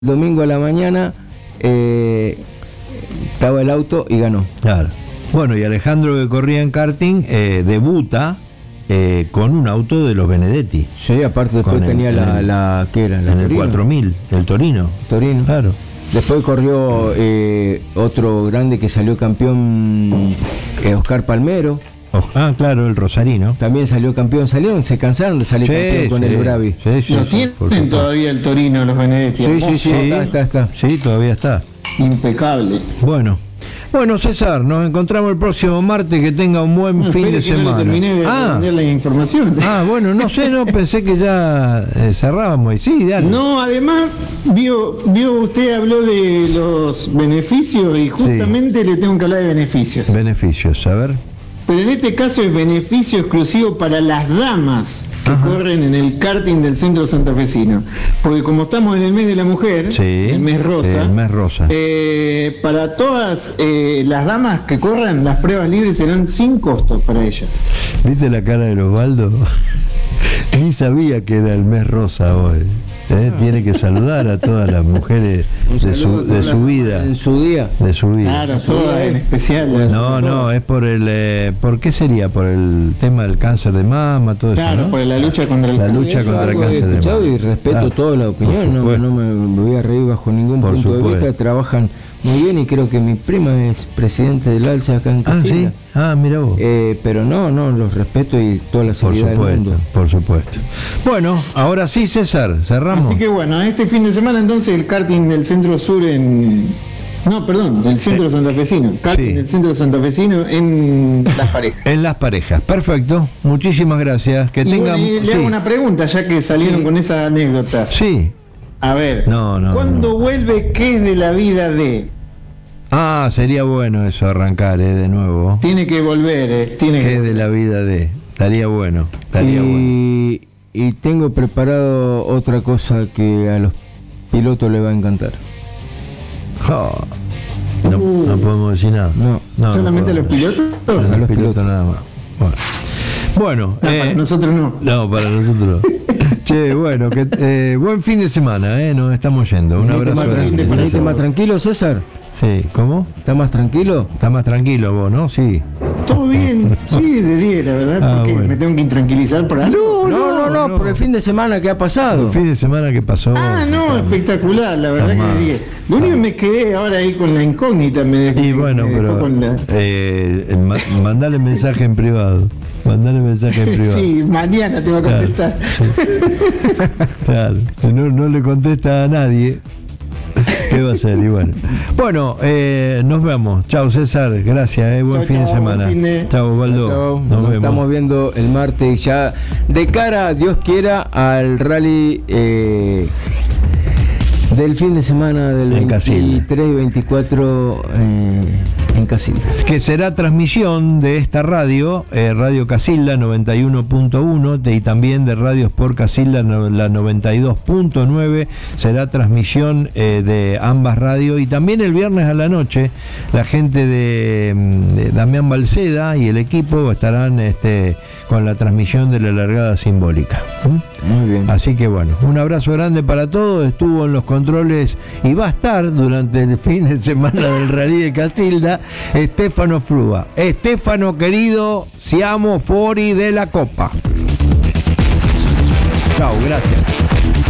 Domingo a la mañana estaba el auto y ganó. Claro. Bueno, y Alejandro, que corría en karting, debuta con un auto de los Benedetti. Sí, aparte después tenía ¿qué era? La en el Torino. 4000, el Torino. Torino. Claro. Después corrió otro grande que salió campeón, Oscar Palmero. Claro, el Rosarino. También salió campeón. Se cansaron de salir campeón con el Bravi. ¿No tienen todavía el Torino los Benedetti? Sí, está. Sí, todavía está. Impecable. Bueno, César, nos encontramos el próximo martes. Que tenga un buen fin de semana. No terminé de entender la información. Bueno, no sé, pensé que ya cerrábamos. Y sí, dale. No, además, vio usted habló de los beneficios y justamente le tengo que hablar de beneficios. Beneficios, a ver. Pero en este caso es beneficio exclusivo para las damas que corren en el karting del centro santafesino. Porque como estamos en el mes de la mujer, el mes rosa, para todas las damas que corran, las pruebas libres serán sin costo para ellas. ¿Viste la cara de Osvaldo? Ni sabía que era el mes rosa hoy. Tiene que saludar a todas las mujeres de su vida. En su día. De su vida. Claro, todas en especial. No, es por el... ¿Por qué sería? ¿Por el tema del cáncer de mama? Todo eso, ¿no? Por la lucha contra el cáncer de mama. Y respeto toda la opinión, no me voy a reír bajo ningún punto de vista. Trabajan muy bien y creo que mi prima es presidente del ALSA acá en Casilda. ¿Sí? Mira vos. Pero no, los respeto y toda la seriedad del mundo. Por supuesto. Bueno, ahora sí, César, cerramos. Así que bueno, este fin de semana entonces el karting del centro sur del centro santafesino. Karting del centro santafesino en Las Parejas. En Las Parejas, perfecto. Muchísimas gracias. Que tengan. Le hago una pregunta, ya que salieron con esa anécdota. Sí. A ver, ¿cuándo vuelve qué es de la vida de? Sería bueno eso, arrancar de nuevo. Tiene que volver, ¿Qué es de la vida de? Estaría bueno. Y tengo preparado otra cosa que a los pilotos les va a encantar. No podemos decir nada. No, ¿solamente a los pilotos? A los pilotos nada más. Bueno, para nosotros no. No, para nosotros no. Che, bueno, buen fin de semana, nos estamos yendo. Un abrazo grande. ¿Estás más tranquilo, César? Sí, ¿cómo? ¿Estás más tranquilo? Estás más tranquilo vos, ¿no? Sí. Todo bien, sí, de 10, la verdad, porque me tengo que intranquilizar por algo. No, por el fin de semana que ha pasado. El fin de semana que pasó. Espectacular, la verdad que de 10. Lo único que me quedé ahora ahí con la incógnita, Y bueno, pero mandale mensaje en privado. Sí, mañana te va a contestar. Claro, si no le contesta a nadie, ¿qué va a hacer? Y bueno, nos vemos. Chao, César, gracias, buen fin de semana. Chao, Osvaldo. Nos vemos. Estamos viendo el martes ya de cara, Dios quiera, al rally del fin de semana del 23 y 24 en Casilda. Que será transmisión de esta radio, Radio Casilda 91.1 y también de Radio Sport Casilda la 92.9. Será transmisión de ambas radios. Y también el viernes a la noche la gente de Damián Balceda y el equipo estarán con la transmisión de la largada simbólica. Muy bien. Así que bueno, un abrazo grande para todos. Estuvo en los controles y va a estar durante el fin de semana del Rally de Casilda Stefano Frua. Stefano querido, siamo fuori de la copa. Chao, gracias.